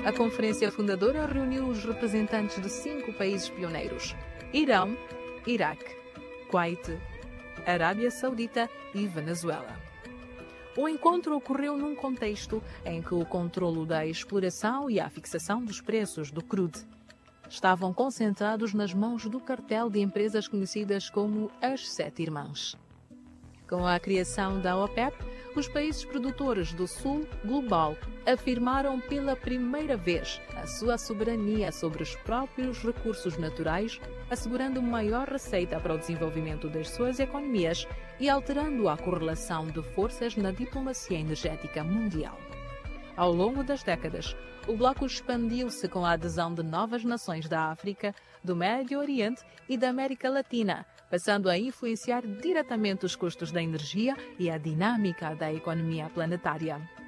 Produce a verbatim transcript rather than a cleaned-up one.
A conferência fundadora reuniu os representantes de cinco países pioneiros: Irão, Iraque, Kuwait, Arábia Saudita e Venezuela. O encontro ocorreu num contexto em que o controlo da exploração e a fixação dos preços do crude estavam concentrados nas mãos do cartel de empresas conhecidas como as Sete Irmãs. Com a criação da OPEP, os países produtores do Sul global afirmaram pela primeira vez a sua soberania sobre os próprios recursos naturais, assegurando maior receita para o desenvolvimento das suas economias e alterando a correlação de forças na diplomacia energética mundial. Ao longo das décadas, o bloco expandiu-se com a adesão de novas nações da África, do Médio Oriente e da América Latina, passando a influenciar diretamente os custos da energia e a dinâmica da economia planetária.